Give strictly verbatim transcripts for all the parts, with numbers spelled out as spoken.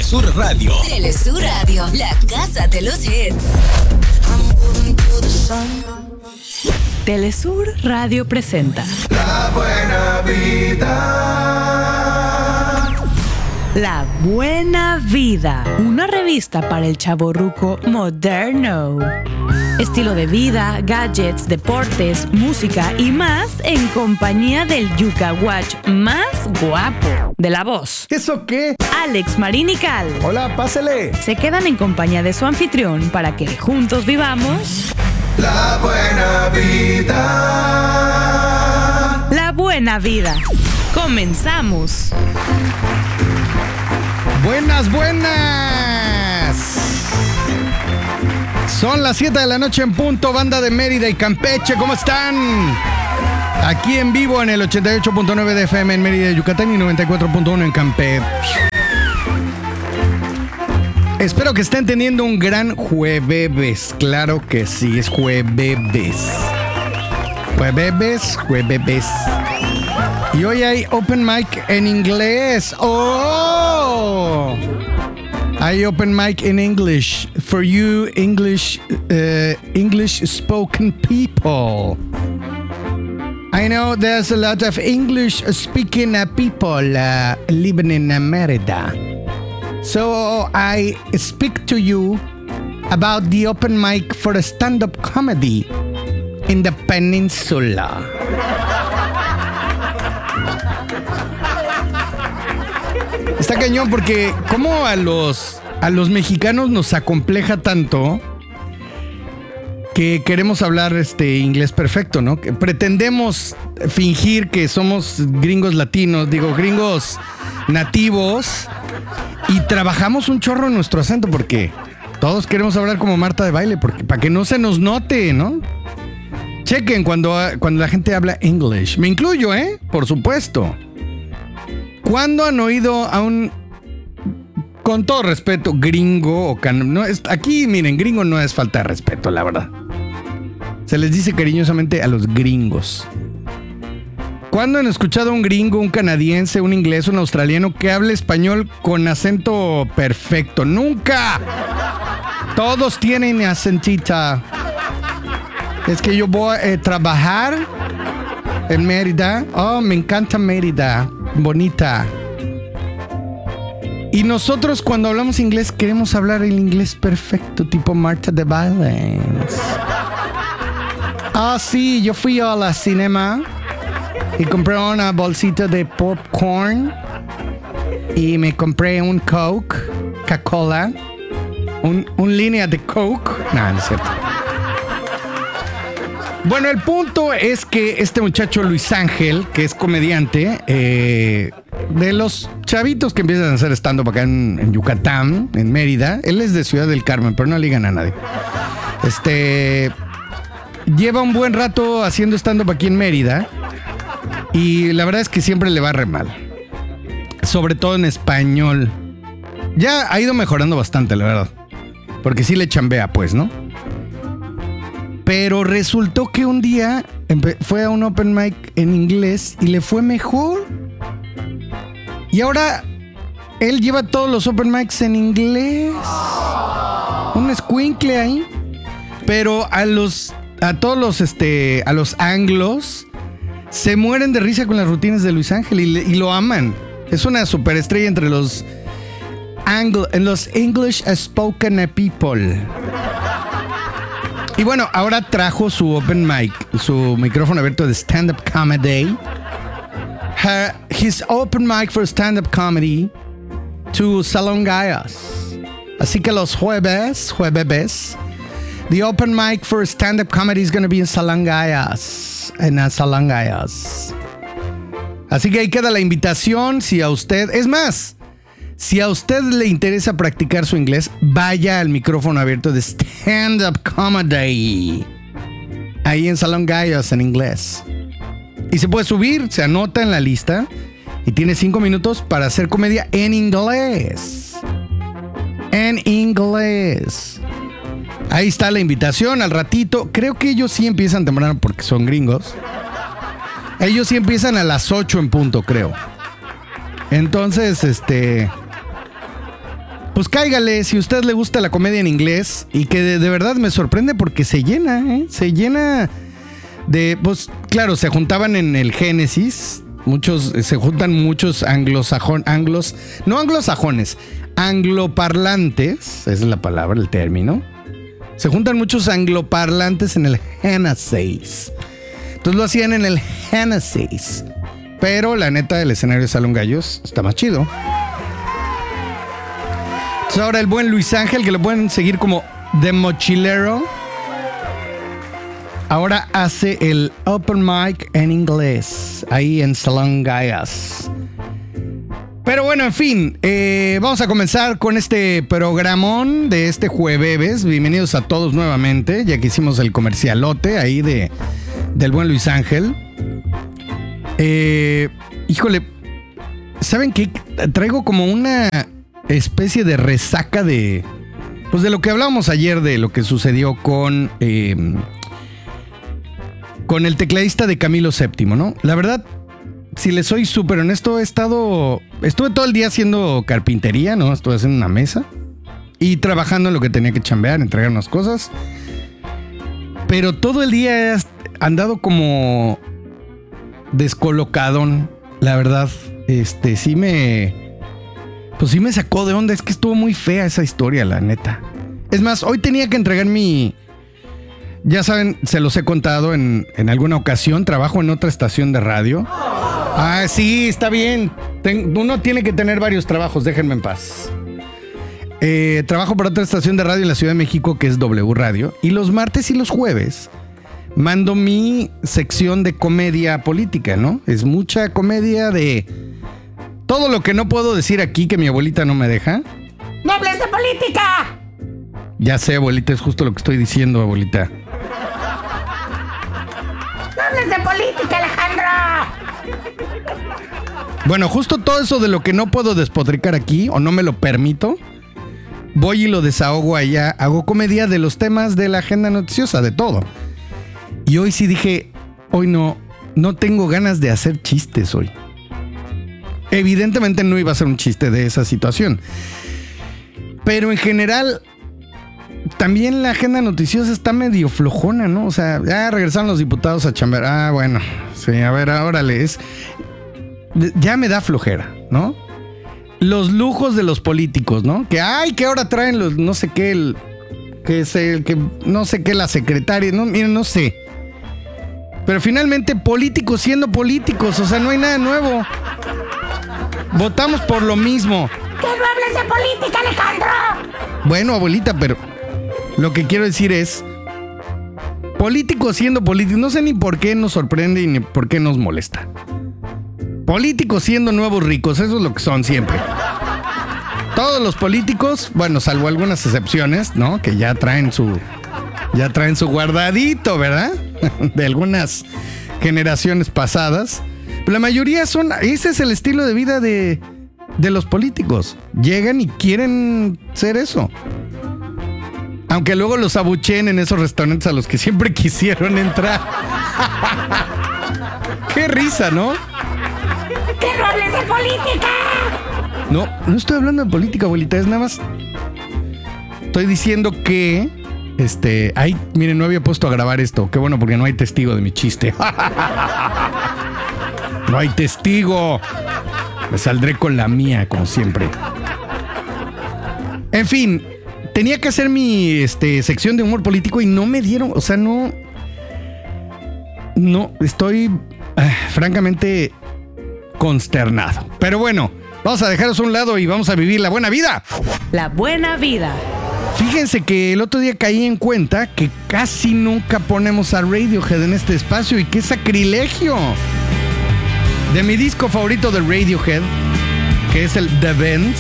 Telesur Radio. Telesur Radio, la casa de los hits. Telesur Radio presenta La Buena Vida. La Buena Vida, una revista para el chavorruco moderno. Estilo de vida, gadgets, deportes, música y más en compañía del yucahuach más guapo de La Voz. ¿Eso qué? Alex Marín y Cal. Hola, pásele. Se quedan en compañía de su anfitrión para que juntos vivamos La Buena Vida. La Buena Vida. Comenzamos. Buenas, buenas. Son las siete de la noche en punto, banda de Mérida y Campeche, ¿cómo están? Aquí en vivo en el ochenta y ocho punto nueve de F M en Mérida, Yucatán y noventa y cuatro punto uno en Campeche. Espero que estén teniendo un gran jueves. Claro que sí, es jueves. Jueves, jueves. Y hoy hay open mic en inglés. ¡Oh! Hay open mic in English for you English uh, English spoken people. I know there's a lot of English speaking uh, people uh, living in uh, Mérida. So I speak to you about the open mic for a stand-up comedy in the peninsula. Está cañón porque como a los, a los mexicanos nos acompleja tanto que queremos hablar este inglés perfecto, ¿no? Que pretendemos fingir que somos gringos latinos, digo, gringos nativos, y trabajamos un chorro en nuestro acento porque todos queremos hablar como Marta de Baile, porque para que no se nos note, ¿no? Chequen cuando, cuando la gente habla English. Me incluyo, ¿eh? Por supuesto. ¿Cuándo han oído a un, con todo respeto, gringo o can... no, es, aquí, miren, gringo no es falta de respeto, la verdad. Se les dice cariñosamente a los gringos. ¿Cuándo han escuchado a un gringo, un canadiense, un inglés, un australiano que hable español con acento perfecto? ¡Nunca! Todos tienen acentita. Es que yo voy a eh, trabajar en Mérida. Oh, me encanta Mérida. Bonita. Y nosotros cuando hablamos inglés queremos hablar el inglés perfecto, tipo Marta de Baile. Ah, sí, yo fui a la cinema y compré una bolsita de popcorn y me compré un Coke, Coca-Cola, un, un línea de Coke. No, no es cierto. Bueno, el punto es que este muchacho Luis Ángel, que es comediante, eh, de los chavitos que empiezan a hacer stand-up acá en, en Yucatán, en Mérida, él es de Ciudad del Carmen, pero no le digan a nadie. Este, lleva un buen rato haciendo stand-up aquí en Mérida y la verdad es que siempre le va re mal, sobre todo en español. Ya ha ido mejorando bastante, la verdad, porque sí le chambea, pues, ¿no? Pero resultó que un día fue a un open mic en inglés y le fue mejor. Y ahora él lleva todos los open mics en inglés. Un escuincle ahí. Pero a los a todos los este a los anglos se mueren de risa con las rutinas de Luis Ángel y, le, y lo aman. Es una superestrella entre los anglo, en los English spoken people. Y bueno, ahora trajo su open mic, su micrófono abierto de stand-up comedy. Her, his open mic for stand-up comedy to Salongayas. Así que los jueves, jueves, the open mic for stand-up comedy is going to be in Salongayas. En Salongayas. Así que ahí queda la invitación. Si a usted, es más, si a usted le interesa practicar su inglés, vaya al micrófono abierto de stand-up comedy. Ahí en Salongayas en inglés. Y se puede subir, se anota en la lista y tiene cinco minutos para hacer comedia en inglés. En inglés. Ahí está la invitación al ratito. Creo que ellos sí empiezan temprano porque son gringos. Ellos sí empiezan a las ocho en punto, creo. Entonces, este... Pues cáigale, si a usted le gusta la comedia en inglés, y que de, de verdad me sorprende porque se llena, ¿eh? Se llena de, pues claro, se juntaban en el Génesis, muchos, se juntan muchos anglosajón, anglos, no anglosajones, angloparlantes, esa es la palabra, el término. Se juntan muchos angloparlantes en el Génesis. Entonces lo hacían en el Génesis. Pero la neta, el escenario de Salón Gallos está más chido. Entonces ahora el buen Luis Ángel, que lo pueden seguir como The Mochilero, ahora hace el open mic en inglés, ahí en Salón Gallos. Pero bueno, en fin, eh, vamos a comenzar con este programón de este jueves. Bienvenidos a todos nuevamente, ya que hicimos el comercialote ahí de, del buen Luis Ángel. Eh, híjole, ¿saben qué? Traigo como una especie de resaca de, pues de lo que hablábamos ayer, de lo que sucedió con, eh, con el tecladista de Camilo séptimo, ¿no? La verdad, si les soy súper honesto, he estado, estuve todo el día haciendo carpintería, ¿no? Estuve haciendo una mesa y trabajando en lo que tenía que chambear, entregar unas cosas. Pero todo el día he andado como descolocadón, la verdad. Este, sí me, pues sí me sacó de onda. Es que estuvo muy fea esa historia, la neta. Es más, hoy tenía que entregar mi, ya saben, se los he contado en, en alguna ocasión, trabajo en otra estación de radio. Ah, sí, está bien. Ten, uno tiene que tener varios trabajos, déjenme en paz. Eh, trabajo por otra estación de radio en la Ciudad de México, que es W Radio. Y los martes y los jueves mando mi sección de comedia política, ¿no? Es mucha comedia de todo lo que no puedo decir aquí, que mi abuelita no me deja. ¡No hables de política! Ya sé, abuelita, es justo lo que estoy diciendo, abuelita. ¡No hables de política, Alejandro! Bueno, justo todo eso de lo que no puedo despotricar aquí, o no me lo permito, voy y lo desahogo allá. Hago comedia de los temas de la agenda noticiosa, de todo. Y hoy sí dije, hoy no, no tengo ganas de hacer chistes hoy. Evidentemente no iba a ser un chiste de esa situación. Pero en general, también la agenda noticiosa está medio flojona, ¿no? O sea, ya regresaron los diputados a chambear. Ah, bueno, sí, a ver, órale, es... Ya me da flojera, ¿no? Los lujos de los políticos, ¿no? Que, ay, que ahora traen los, no sé qué, el... Que es el, que no sé qué, la secretaria, no, miren, no sé. Pero finalmente políticos siendo políticos, o sea, no hay nada nuevo. Votamos por lo mismo. ¡Que no hables de política, Alejandro! Bueno, abuelita, pero lo que quiero decir es, políticos siendo políticos, no sé ni por qué nos sorprende ni por qué nos molesta. Políticos siendo nuevos ricos, eso es lo que son siempre. Todos los políticos, bueno, salvo algunas excepciones, ¿no? Que ya traen su, ya traen su guardadito, ¿verdad? De algunas generaciones pasadas. Pero la mayoría son, ese es el estilo de vida de, de los políticos. Llegan y quieren ser eso. Aunque luego los abucheen en esos restaurantes a los que siempre quisieron entrar. ¡Qué risa!, ¿no? ¡Que no hables de política! No, no estoy hablando de política, abuelita, es nada más... Estoy diciendo que... Este... Ay, miren, no había puesto a grabar esto. Qué bueno, porque no hay testigo de mi chiste. No hay testigo. Me saldré con la mía, como siempre. En fin, tenía que hacer mi este, sección de humor político y no me dieron... O sea, no... No, estoy... Eh, francamente... consternado. Pero bueno, vamos a dejaros a un lado y vamos a vivir la buena vida. La buena vida. Fíjense que el otro día caí en cuenta que casi nunca ponemos a Radiohead en este espacio y qué sacrilegio. De mi disco favorito de Radiohead, que es el The Bends,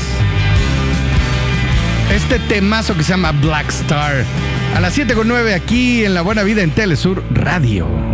este temazo que se llama Black Star, a las siete con nueve aquí en La Buena Vida en Telesur Radio.